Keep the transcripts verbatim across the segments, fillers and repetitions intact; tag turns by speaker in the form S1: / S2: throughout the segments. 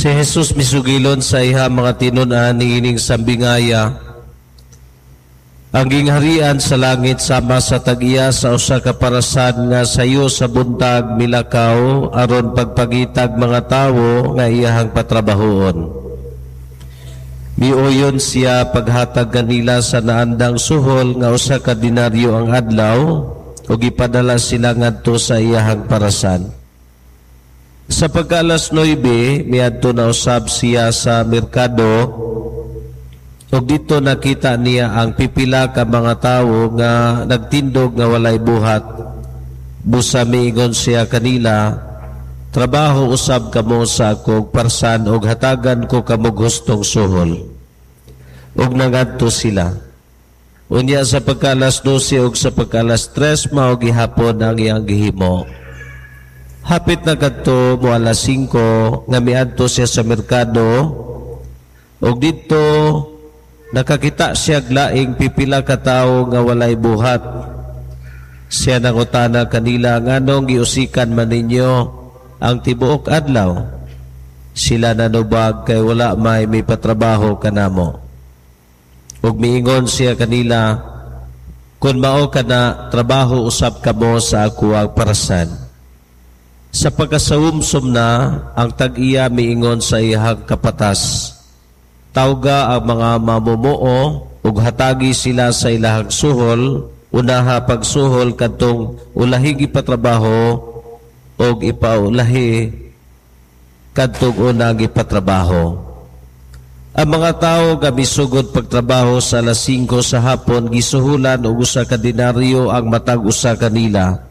S1: Si Jesus misugilon sa iha mga tinun-an niining sambingaya. Ang gingharian sa langit sama sa tag-iya sa usa ka parasan nga sayo sa buntag milakaw aron pagpagitag mga tawo nga iyahang patrabahoon. Miuyon siya paghatag kanila sa naandang suhol nga usa ka dinaryo ang adlaw ug ipadala sila ngadto sa iyahang parasan. Sa pagka-alas nuwebe, miadto na usab siya sa merkado ug dito nakita niya ang pipila ka mga tawo nga nagtindog nga walay buhat. Busa miingon siya kanila, trabaho usab kamo sa akong parsan ug hatagan ko kamo gustong suhol. Ug nangadto sila. Unya sa pagka-alas dose ug sa pagka-alas tres mao gihapon ang iyang gihimo. Hapit na kadto mo alas singko nga miadto siya sa merkado ug dito nakakita siya laing pipila ka tawo nga walay buhat. Siya nangutana kanila, nganong giusikan man ninyo ang tibuok adlaw? Sila nanubag kay wala may may patrabaho kanamo. Ug miingon siya kanila, kun mao kana trabaho usab kamo sa ako ang parasan. Sa pagkasawumsum na ang tag-iya miingon sa iyang kapatas, tawga ang mga mamumuo ug hatagi sila sa ilahang suhol, unaha pagsuhol kadtong ulahi gipatrabaho ug ipaulahi kadtong una gipatrabaho. Ang mga tao nga misugod pagtrabaho sa alas singko sa hapon gisuhulan og usa ka dinaryo ang matag usa kanila.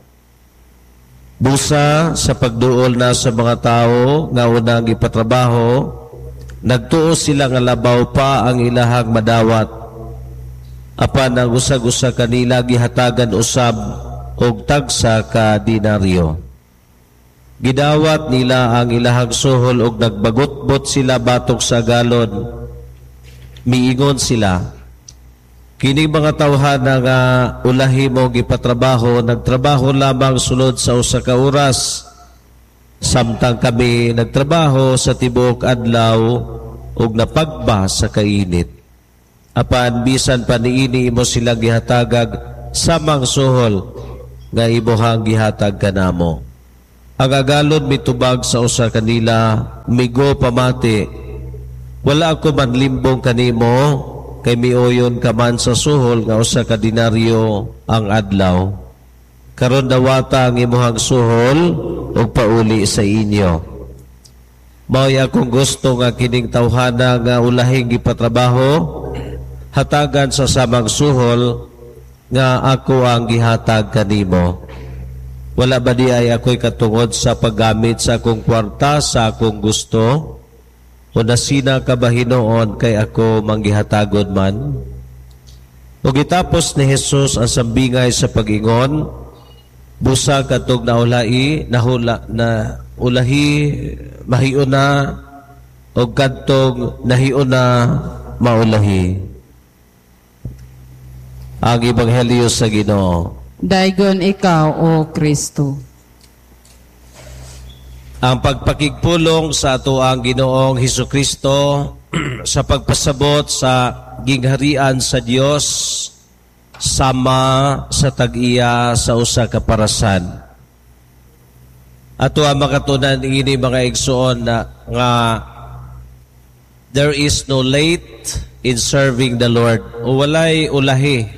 S1: Busa sa pagduol na sa mga tao nga unang ipatrabaho, nagtuo sila nga labaw pa ang ilahang madawat. Apan ang usag-usa kanila gihatagan usab og tagsa ka dinaryo. Gidawat nila ang ilahang suhol og nagbagot-bot sila batok sa galon. Miingon sila, kining mga tawhana nga ulahi mo gipatrabaho, nagtrabaho lamang sulod sa usa ka oras. Samtang kami nagtrabaho sa tibuok adlaw ug napagba sa kainit. Apan bisan pa niini imo sila gihatagag samang suhol nga imuhang gihatag kanamo. Ang agalon mitubag sa usa kanila, migo pamati, wala ako manlimbong kanimo kay miuyon ka man sa suhol nga usa ka dinaryo ang adlaw. Karon dawata ang imuhang suhol ug pauli sa inyo. Mao'y akong gusto nga kining tawhana nga ulahing gipatrabaho, hatagan sa samang suhol nga ako ang gihatag kanimo. Wala ba di ay ako'y katungod sa paggamit sa akong kwarta sa akong gusto? O nasina ka ba hinoon kay ako manggihatagon man? O gitapos ni Jesus ang sambingay sa pag-ingon, busa katog na ulai, nahula, na ulahi, mahiuna, o katog nahiuna, maulahi. Ang Ebanghelyo sa Ginoo.
S2: Daigon ikaw, O Kristo.
S1: Ang pagpakigpulong sa ato ang Ginoong Hesukristo sa pagpasabot sa gingharian sa Dios sama sa tag-iya sa usa ka parasan. Ato ang makatunan ini mga igsoon na nga there is no late in serving the Lord. O walay ulahi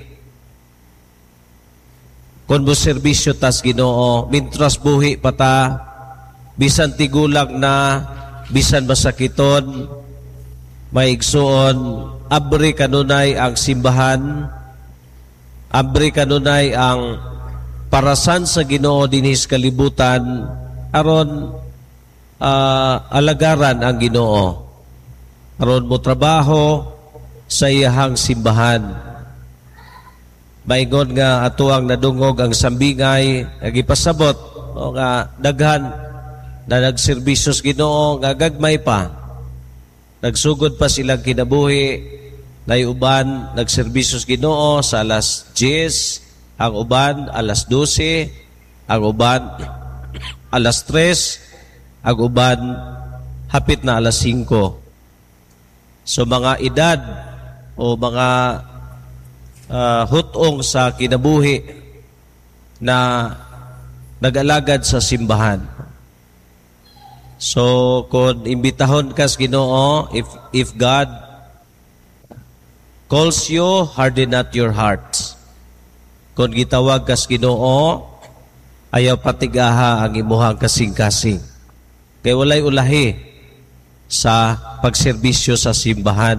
S1: kung mo serbisyo tas Ginoo, mintras buhi pata, bisan tigulang na, bisan masakiton, maigsuon, abri kanunay ang simbahan, abri kanunay ang parasan sa Ginoo dinhis kalibutan, aron uh, alagaran ang Ginoo. Aron mo trabaho sa iyahang simbahan. Maingon nga atuang nadungog ang sambingay, nagipasabot, o nga daghan na nagserbisyos Ginoo nga gagmay pa. Nagsugod pa silang kinabuhi, na uban nagserbisyos Ginoo sa alas diyes, ang uban alas dose, ang uban alas tres, ang uban hapit na alas singko. So mga edad o mga uh, hutong sa kinabuhi na nag-alagad sa simbahan. So kung imbitahon kas Ginoo, if if God calls you, harden not your hearts. Kung gitawag kas Ginoo, ayaw patigaha ang imuhang kasing-kasing. Kaya walay ulahi sa pagserbisyo sa simbahan.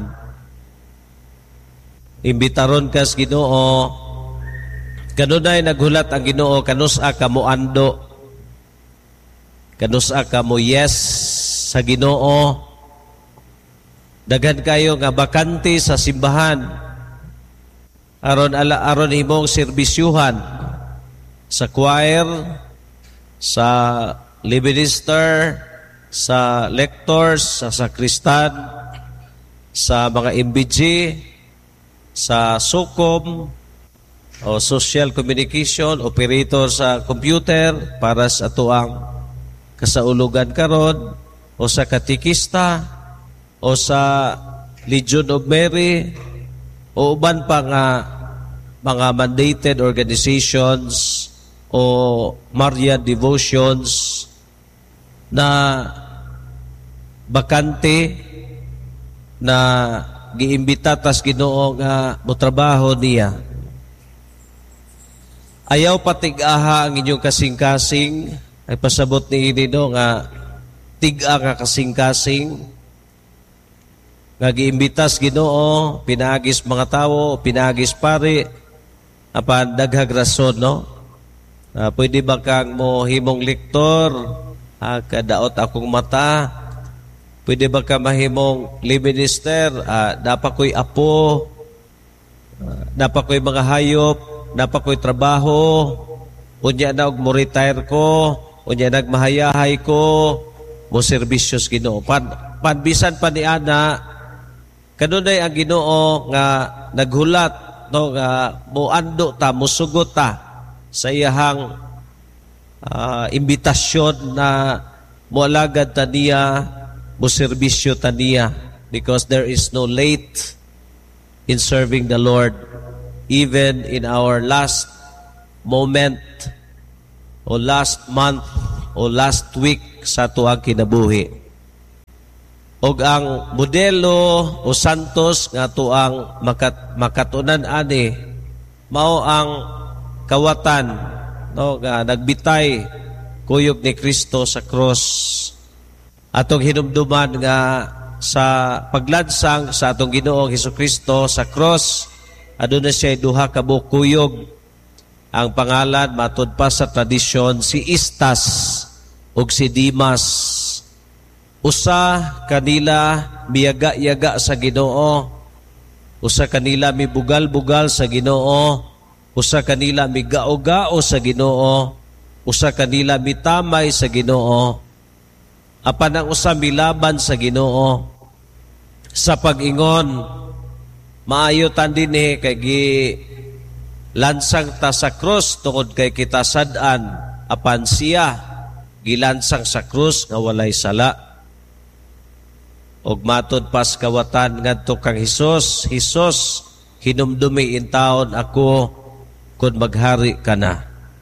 S1: Imbitaron kas Ginoo, kanunay naghulat ang Ginoo, kanusa ka mo ando, kanusa ka mo yes sa Ginoo. Daghan kayo nga bakante sa simbahan, aron ala aron imong serbisyuhan sa choir, sa minister, sa lectors, sa sakristan, sa mga M B G, sa SOCOM o social communication, operator sa computer para sa atuang kasaulugan karon, o sa katikista, o sa Legion of Mary, o uban pa nga mga mandated organizations o Marian devotions na bakante na giimbita tas Ginoo nga motrabaho niya. Ayaw patigaha ang inyong kasing-kasing, ay pasabot ni Ginoo nga tiga nga kasing-kasing nga giimbitas Ginoo, pinagis mga tao, pinagis pare, apan daghag rason, no? Uh, pwede ba kang mo himong lektor, ah, kadaot akong mata, pwede ba ka mahimong lay minister, ah, dapat ko'y apo, ah, dapat ko'y mga hayop, dapat ko'y trabaho, unya na og mo retire ko, unya nagmahayahay ko, mo serbisyos Ginoo. Pan, panbisan pa ni ana, kanunay ang Ginoo nga naghulat, no, nga muando ta, musugot ta sa iyahang uh, imbitasyon na mualagad ta niya, muserbisyo ta niya, because there is no late in serving the Lord, even in our last moment o last month o last week sa tuang kinabuhi. Og ang modelo o santos nga tuang makat, makatunan ani mao ang kawatan, no, nga nagbitay kuyog ni Kristo sa cross. Atong hinumduman nga sa paglansang sa atong Ginoong Hesukristo sa cross, aduna siya duha ka buok kuyog. Ang pangalan matud pa sa tradisyon si Istas ug si Dimas. Usa kanila miyaga-yaga sa Ginoo, usa kanila mibugal-bugal sa Ginoo, usa kanila migao-gao sa Ginoo, usa kanila mitamay sa Ginoo, apan ang usa milaban sa Ginoo. Sa pag-ingon, maayo tan dinhi kay gi lansang ta sa krus tungod kay kita sad-an, apan siya gilansang sa krus nga walay sala. Og matod pas kawatan ngadto kang Hesus, Hesus, hinumdumi in taon ako kung maghari ka na.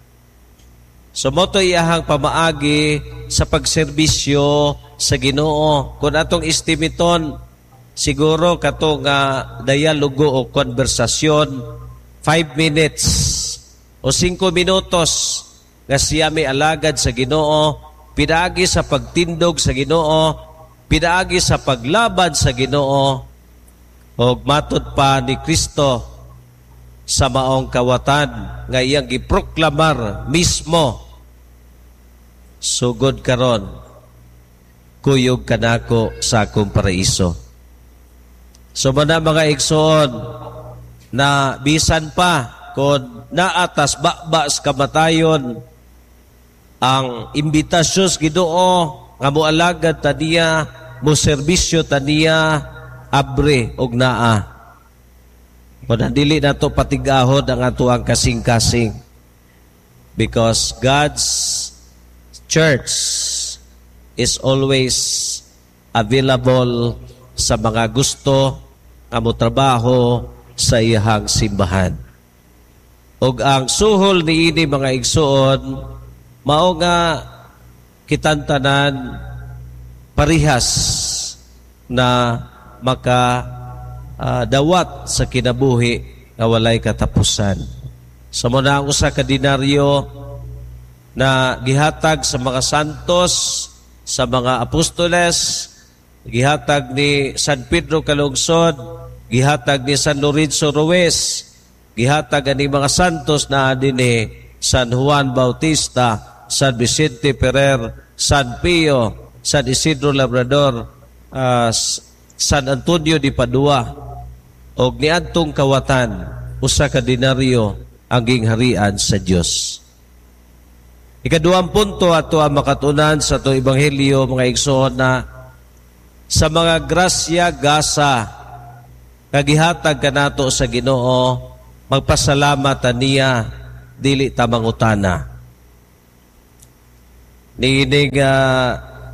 S1: So moto iyahang pamaagi sa pagserbisyo sa Ginoo. Kung atong istimiton, siguro kato nga dialogo o konversasyon, five minutes o cinco minutos nga siya may alagad sa Ginoo, pinaagi sa pagtindog sa Ginoo, pinaagi sa paglaban sa Ginoo, o matod pa ni Kristo sa maong kawatan nga iyang giproklamar mismo, sugod karon kuyog kanako sa akong paraiso. So mana mga igsoon na bisan pa kung naatas bakbas kamatayon ang imbitasyon sa Ginoo nga moalagad ta niya, mo serbisyo ta niya, abre og naa. Kung dili na to patigahod ang atuang kasing-kasing, because God's church is always available sa mga gusto nga motrabaho sa iyahang simbahan. Ug ang suhol niini mga igsoon mao nga kitantanan parihas na maka uh, dawat sa kinabuhi nga walay katapusan. Sa muna ang usa ka dinaryo na gihatag sa mga santos, sa mga apostoles, gihatag ni San Pedro Calungsod, gihatag ni San Lorenzo Ruiz, gihatag ani mga santos na adini San Juan Bautista, San Vicente Ferrer, San Pio, San Isidro Labrador, uh, San Antonio de Padua, o niadtong kawatan, usa ka dinaryo ang gingharian sa Dios. Ikaduhang punto ato ang makatunan sa itong ebanghelyo mga igsoon na sa mga grasya gasa kagihatag kanato sa Ginoo magpasalamat niya dili ta mangutana. Niinig uh,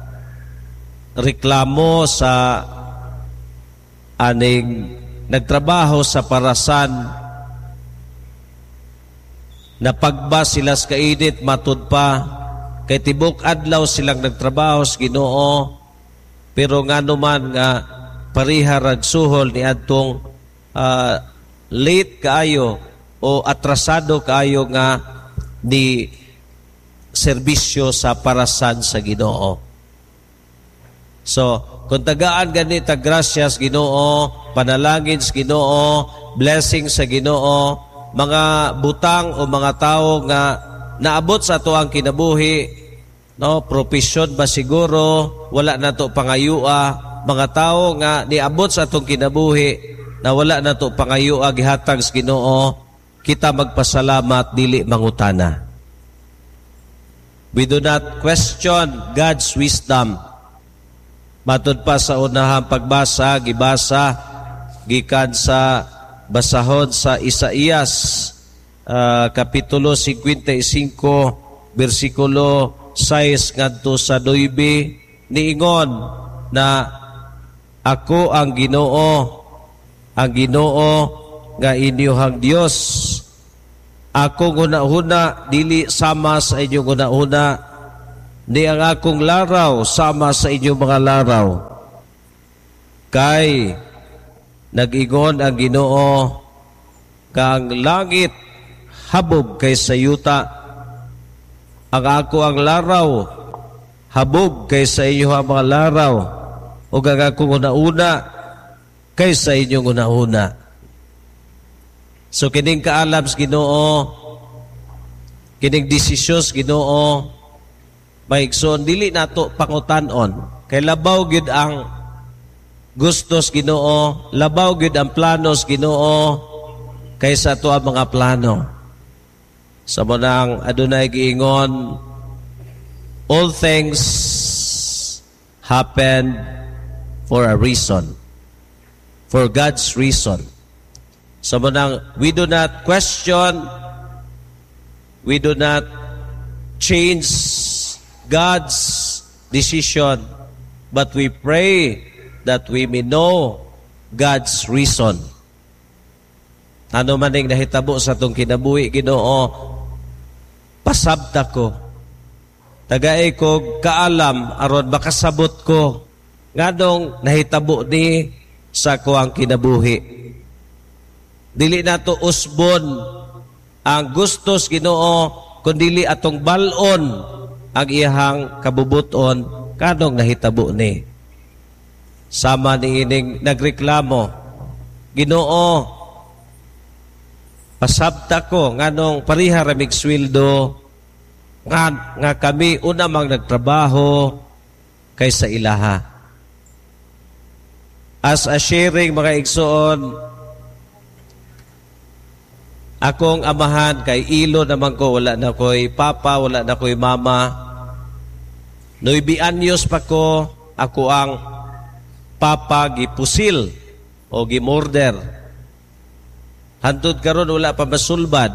S1: reklamo sa aning nagtrabaho sa parasan na pagba sila sa kainit matud pa kay tibok adlaw silang nagtrabaho sa Ginoo pero nga naman nga pariharag suhol ni adtong uh, late kaayo o atrasado kaayo nga ni serbisyo sa parasan sa Ginoo. So, kung tagaan ganit gracias Ginoo, panalangin sa Ginoo, blessing sa Ginoo, mga butang o mga tao nga naabot sa ato ang kinabuhi, no, profesyon ba siguro, wala na to pangayua, mga tao nga niabot sa atong kinabuhi na wala na to pangayua gihatag sa Ginoo, kita magpasalamat dili mangutana. We do not question God's wisdom. Matud pa sa unahang pagbasa, gibasa gikan sa basahon sa Isaías uh, kapitulo fifty-five bersikulo six ngadto sa nine niingon na ako ang Ginoo, ang Ginoo nga inyohang Dios. Ako guna-una dili sama sa inyong guna-una, di ang akong laraw sama sa inyong mga laraw. Kay nag-ingon ang Ginoo, kang langit habog kay sayuta, ang ako ang laraw habog kay sa inyo ang mga laraw, o ang ako una-una kay sa inyong una-una. So kining kaalam sa Ginoo, kining desisyon sa Ginoo, maigsoon dili nato pangutanon, kay labaw gid ang gustos Ginoo, labaw gid ang planos Ginoo kaysa to ang mga plano. Sa munang adunay giingon, all things happen for a reason, for God's reason. Sa munang we do not question, we do not change God's decision, but we pray that we may know God's reason. Ano man ang nahitabo sa itong kinabuhi, Ginoo, pasabta ko. Tagay ko kaalam, aron makasabot ko, nganong nahitabo ni sa ko ang kinabuhi. Dili na to usbon ang gustos Ginoo, kundili atong balon ang iyahang kabubuton, kanong nahitabo ni. Sama ni ining nagreklamo, Ginoo, pasabta ko nganong pariha ramig sweldo nga, nga kami una mang nagtrabaho kaysa ilaha. As a sharing mga igsoon, akong amahan kay ilo naman ko, wala na ko'y papa, wala na ko'y mama. Nuibi anyos pa ko, ako ang papa gipusil o gimorder. Hantod karon wala pa masulbad.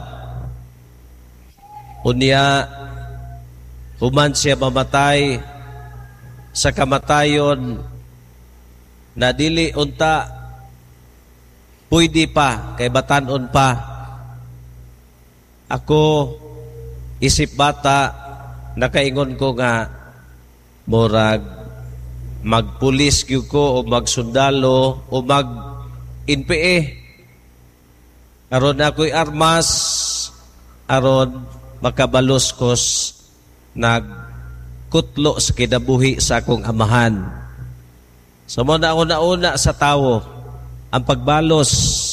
S1: Unya human siya mamatay, sa kamatayon na dili unta pwede pa kay batanon pa. Ako isip bata nakaingon ko nga murag magpulis gyud ko o magsundalo o mag N P A aron ako'y armas aron makabaluskos nagkutlo sa kinabuhi sa akong amahan. So mo na una-una sa tao ang pagbalos.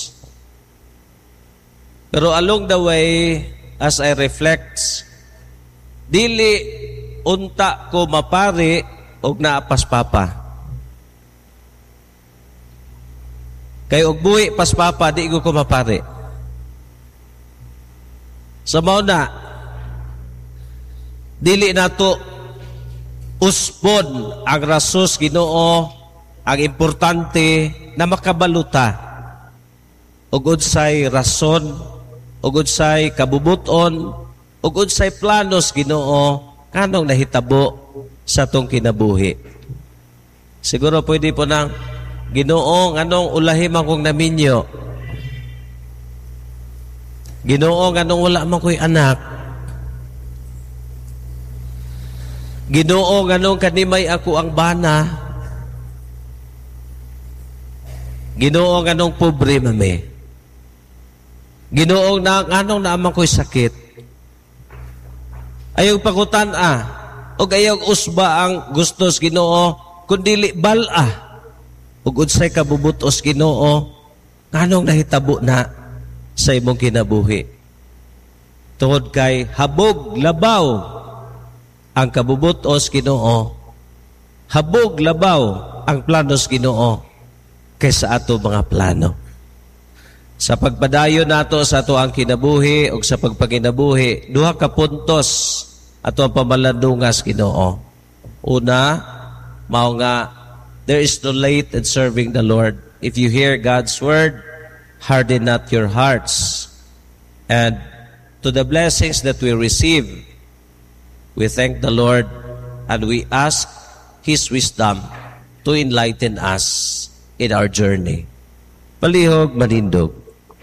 S1: Pero along the way, as I reflect, dili unta ko mapari og naapas papa. Kay og buhi pas papa, di ko ko mapari. Sa mauna, dili nato uspon ang rasos Ginoo, ang importante na makabaluta ug unsay rason, ug unsay kabubuton, ug unsay planos Ginoo kanong nahitabo sa tong kinabuhi. Siguro pwede po nang Ginoo nganong ulahim akong naminyo. Ginoo nganong wala man ko'y anak. Ginoo nganong kanimay ako ang bana. Ginoo nganong pobre mami. Ginoo na nganong naamang ko'y sakit. Ayaw pakutan ah. O ayaw usba ang gustos Ginoo kundili bala. Ug unsay kabubutos Ginoo nganong nahitabo na sa imong kinabuhi. Tungod kay habog labaw ang kabubutos Ginoo. Habog labaw ang planos Ginoo kaysa ato mga plano. Sa pagpadayon nato sa ato ang kinabuhi o sa pagpaginabuhi, duha ka puntos ato ang pamalandungas Ginoo. Una, mao nga there is no late in serving the Lord. If you hear God's word, harden not your hearts. And to the blessings that we receive, we thank the Lord and we ask His wisdom to enlighten us in our journey. Palihog, manindog.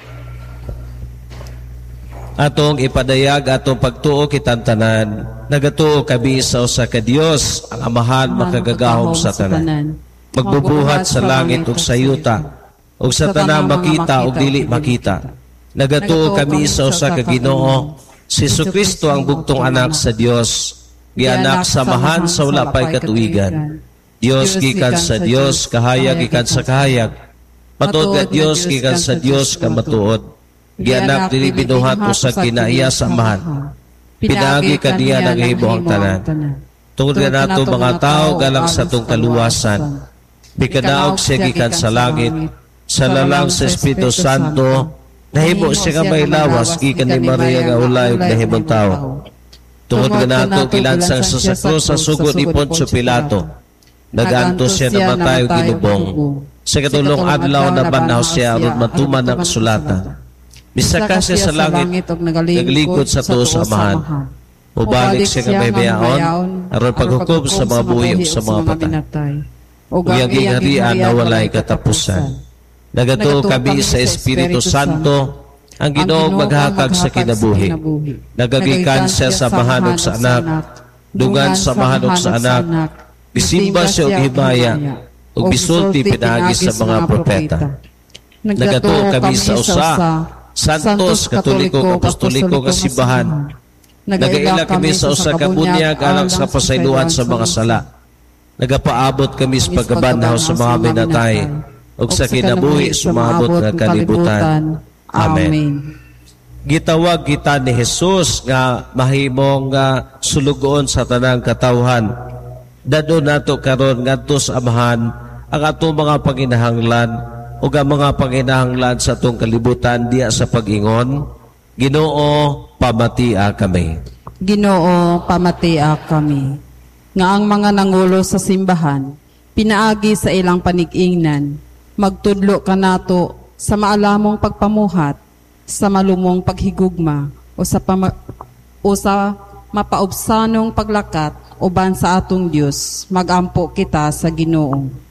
S1: Atong ipadayag atong pagtuo kitang tanan, nagatuo kami sa usa ka Dios, ang Amahan makagagahom sa tanan. Magbubuhat sa langit ug sa yuta, ug sa tanang makita ug dili makita. Nagatuo kami sa usa ka Ginoo, si Jesucristo ang bugtong anak sa Dios, gianak sa Amahan sa wala pay katuigan. Dios gikan sa Dios, kahayag gikan sa kahayag. Matuod nga Dios gikan sa Dios ka matuod. Gianak dili binuhat usa kinaiya sa Amahan. Pinaagi kaniya ng himuang tanan. Tungod nga nato mga tao galang sa tong kaluwasan. Bikadaog siya gikan sa langit, sa lalang sa Espiritu Santo, nahimo siya nga may lawas gikan ni Maria nga ulay ug nahimong tao. Tungod nga nato kilansang sa sakro sa sugod ni Poncio Pilato, naganto siya namatay ug ginubong. Sa katulong adlaw na banaw siya aron matuman ang kasulatan. Misaka siya sa langit, naglingkod sa tuo sa Amahan. Ubalik siya nga may bayaon, aron paghukom sa mga buhi ug sa mga patay. Ug ang gingharian na walay katapusan. Nagatuo kami sa Espiritu Santo, ang Ginoo maghakag sa kinabuhi. Nagagikan siya sa Amahan ug sa Anak, dungan sa Amahan ug sa Anak, bisimba siya og himaya, ug bisulti pinaagi sa mga propeta. Nagatuo kami sa usa, Santos, Katoliko, Apostoliko nga simbahan. Nagaila kami sa usa ka bunyag alang sa pasayloan sa mga sala. Nagapaabot kami sa pagkabanhaw sa mga minatay ug sa kinabuhi sumabot nga kalibutan. Amen. Gitawag kita ni Jesus nga mahimong nga sulugoon sa tanang katawhan. Dadon nato karon ngadto sa Amahan ang atong mga panginahanglan ug ang mga panginahanglan sa atong kalibutan diya sa pag-ingon. Ginoo, pamatia kami.
S2: Ginoo, pamatia kami. Nga ang mga nangulo sa simbahan, pinaagi sa ilang panig-ingnan, magtudlo ka nato sa maalamong pagpamuhat, sa malumong paghigugma, o sa, pama, o sa mapaubsanong paglakat, uban sa atong Diyos, magampo kita sa Ginoo.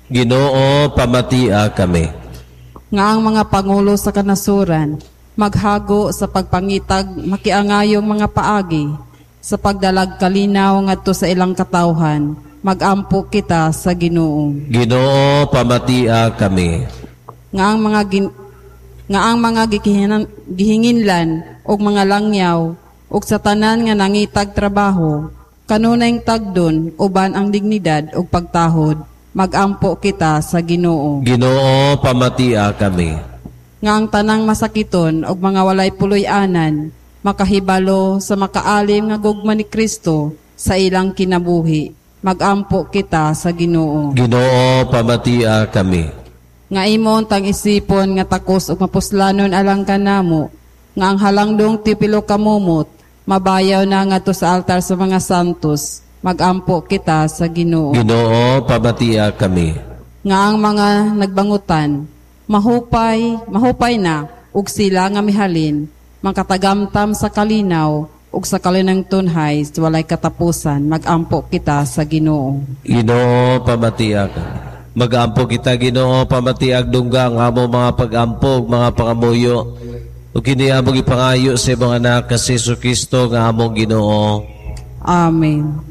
S1: Ginoo, pamatia kami.
S2: Nga ang mga pangulo sa kanasuran, maghago sa pagpangitag makiangayong mga paagi, sa pagdalag kalinaw ngadto sa ilang katawhan, magampo kita sa Ginoo.
S1: Ginoo, pamatia kami.
S2: Nga ang mga gin, nga ang mga gihinan, gihinginlan og mga langyaw ug sa tanan nga nangitag trabaho, kanunayng tagdon uban ang dignidad ug pagtahod, magampo kita sa Ginoo.
S1: Ginoo, pamatia kami.
S2: Nga ang tanang masakiton og mga walay puloy-anan, makahibalo sa makaalim nga gugma ni Kristo sa ilang kinabuhi, magampo kita sa Ginoo.
S1: Ginoo, pamatia kami.
S2: Nga imon tang isipon nga takos ug mapuslanon alang kanamo, nga ang halangdong tipilo kamumot, mabayaw na ngadto sa altar sa mga santos, magampo kita sa Ginoo.
S1: Ginoo, pamatia kami.
S2: Nga ang mga nagbangutan, mahupay, mahupay na, ug sila nga mihalin, makatagamtam sa kalinaw, ug sa kalinang tunhay, walay katapusan, magampo kita sa Ginoo.
S1: Ginoo, pamatia kami. Magampo kita, Ginoo, pamatiag dungga ang amo mga pag-ampog, mga pangamuyo, o kini among ipangayo sa ibang anak kasi Jesu Kristo nga among Ginoo.
S2: Amen.